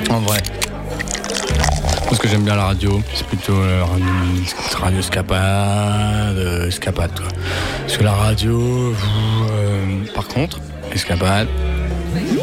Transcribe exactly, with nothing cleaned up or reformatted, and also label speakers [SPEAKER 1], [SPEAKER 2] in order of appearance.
[SPEAKER 1] En vrai. Parce que j'aime bien la radio, c'est plutôt euh, radio escapade, euh, escapade quoi. Parce que la radio, vous, euh, par contre, escapade,